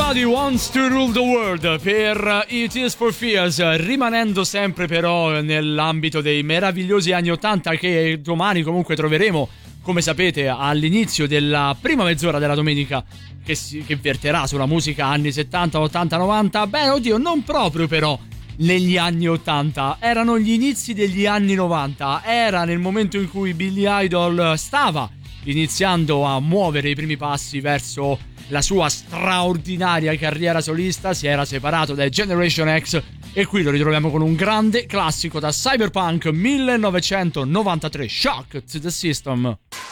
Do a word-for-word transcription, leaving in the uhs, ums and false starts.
Everybody Wants to Rule the World per It Is for Fears, rimanendo sempre però nell'ambito dei meravigliosi anni ottanta che domani comunque troveremo, come sapete, all'inizio della prima mezz'ora della domenica che, si, che verterà sulla musica anni settanta, ottanta, novanta. Beh, oddio, non proprio però negli anni ottanta, erano gli inizi degli anni novanta, era nel momento in cui Billy Idol stava iniziando a muovere i primi passi verso la sua straordinaria carriera solista, si era separato dai Generation X e qui lo ritroviamo con un grande classico da Cyberpunk millenovecentonovantatré, Shock to the System.